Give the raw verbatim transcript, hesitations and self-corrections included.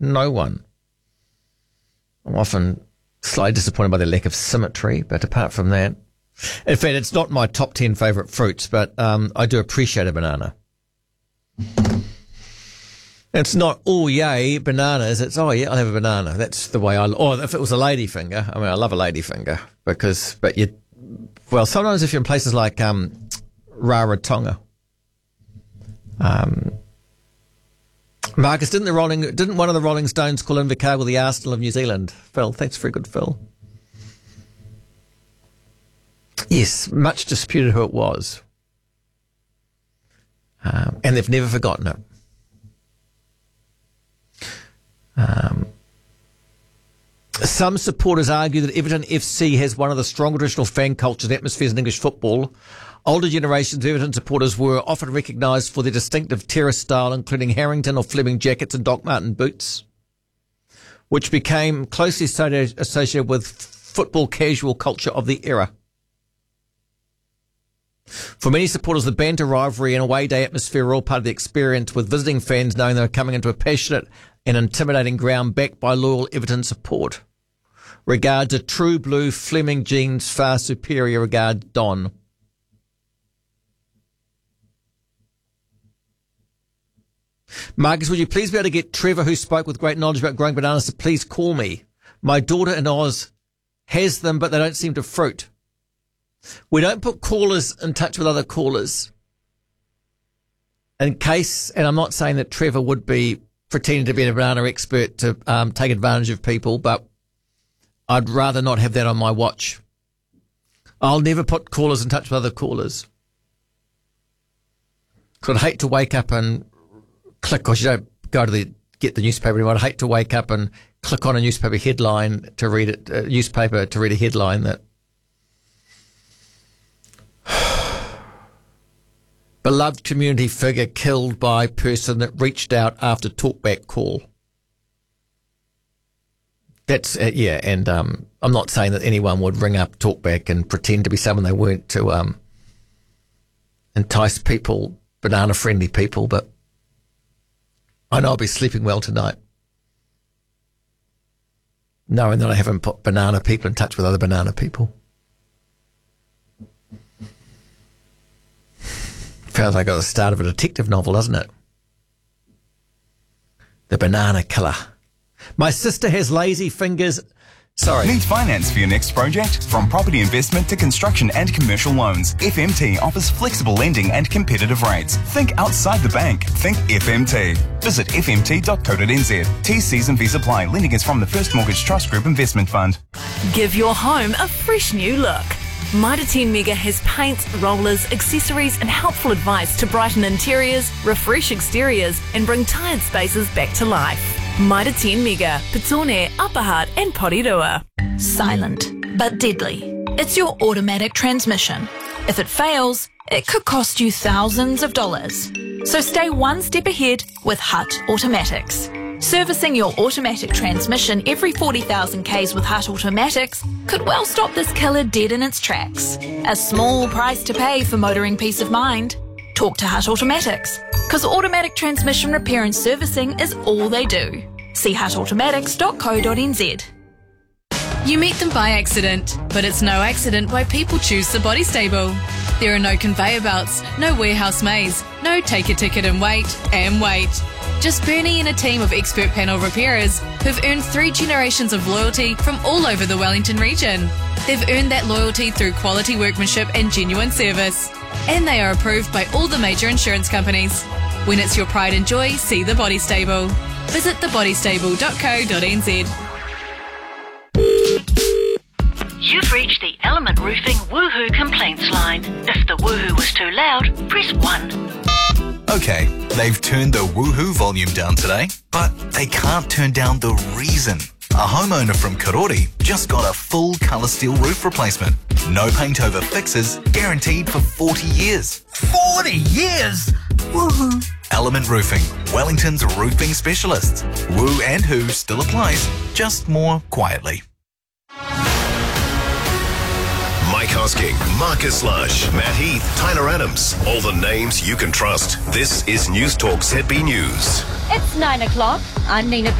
No one. I'm often slightly disappointed by the lack of symmetry, but apart from that, in fact, it's not my top ten favourite fruits, but um, I do appreciate a banana. It's not, oh, yay, bananas. It's, oh, yeah, I'll have a banana. That's the way I, or if it was a ladyfinger, I mean, I love a ladyfinger because, but you, well, sometimes if you're in places like um, Rarotonga, um, Marcus, didn't the Rolling, didn't one of the Rolling Stones call Invercargill the Arsenal of New Zealand? Phil, thanks for a good Phil. Yes, much disputed who it was. Um, and they've never forgotten it. Um, some supporters argue that Everton F C has one of the strong traditional fan cultures and atmospheres in English football. Older generations of Everton supporters were often recognised for their distinctive terrace style, including Harrington or Fleming jackets and Doc Marten boots, which became closely associated with football casual culture of the era. For many supporters, the banter, rivalry and away day atmosphere are all part of the experience, with visiting fans knowing they are coming into a passionate and intimidating ground backed by loyal Everton support. Regard to True Blue Fleming jeans, far superior regard, Don. Marcus, would you please be able to get Trevor, who spoke with great knowledge about growing bananas, to please call me? My daughter in Oz has them, but they don't seem to fruit. We don't put callers in touch with other callers in case, and I'm not saying that Trevor would be pretending to be a banana expert to um, take advantage of people, but I'd rather not have that on my watch. I'll never put callers in touch with other callers. Because I'd hate to wake up and click, because you don't go to the get the newspaper anymore. I'd hate to wake up and click on a newspaper headline to read it, a newspaper to read a headline that beloved community figure killed by person that reached out after talkback call. That's, uh, yeah, and um, I'm not saying that anyone would ring up talkback and pretend to be someone they weren't to um, entice people, banana-friendly people, but I know I'll be sleeping well tonight, knowing that I haven't put banana people in touch with other banana people. Feels like I got the start of a detective novel, doesn't it? The Banana Killer. My sister has lazy fingers. Sorry. Need finance for your next project? From property investment to construction and commercial loans, F M T offers flexible lending and competitive rates. Think outside the bank. Think F M T. Visit f m t dot co dot n z. T Cs and fees apply. Lending is from the First Mortgage Trust Group Investment Fund. Give your home a fresh new look. Mitre ten Mega has paints, rollers, accessories and helpful advice to brighten interiors, refresh exteriors and bring tired spaces back to life. Mitre ten Mega, Petone, Upper Hutt and Porirua. Silent, but deadly. It's your automatic transmission. If it fails, it could cost you thousands of dollars. So stay one step ahead with Hutt Automatics. Servicing your automatic transmission every forty thousand kays with Hutt Automatics could well stop this killer dead in its tracks. A small price to pay for motoring peace of mind. Talk to Hutt Automatics, because automatic transmission repair and servicing is all they do. See hutt automatics dot co dot n z. You meet them by accident, but it's no accident why people choose the Body Stable. There are no conveyor belts, no warehouse maze, no take a ticket and wait, and wait. Just Bernie and a team of expert panel repairers who've earned three generations of loyalty from all over the Wellington region. They've earned that loyalty through quality workmanship and genuine service. And they are approved by all the major insurance companies. When it's your pride and joy, see the Body Stable. Visit the body stable dot co dot n z. You've reached the Element Roofing Woohoo complaints line. If the woohoo was too loud, press one. Okay, they've turned the woohoo volume down today, but they can't turn down the reason. A homeowner from Karori just got a full colour steel roof replacement. No paint over fixes, guaranteed for forty years. forty years? Woohoo! Element Roofing, Wellington's roofing specialists. Woo and who still applies, just more quietly. Mike Hosking, Marcus Lush, Matt Heath, Tyler Adams. All the names you can trust. This is News Talk Z B News. It's nine o'clock. I'm Nina